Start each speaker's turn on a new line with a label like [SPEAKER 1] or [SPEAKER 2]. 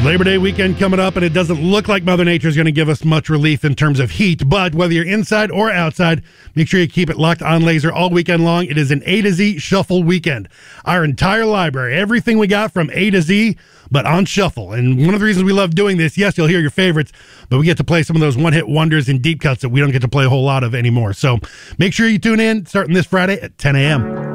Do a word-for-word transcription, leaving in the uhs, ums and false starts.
[SPEAKER 1] Labor Day weekend coming up, and it doesn't look like Mother Nature is going to give us much relief in terms of heat. But whether you're inside or outside, make sure you keep it locked on Laser all weekend long. It is an A to Z shuffle weekend. Our entire library, everything we got from A to Z, but on shuffle. And one of the reasons we love doing this, yes, you'll hear your favorites, but we get to play some of those one-hit wonders and deep cuts that we don't get to play a whole lot of anymore. So make sure you tune in starting this Friday at ten a.m.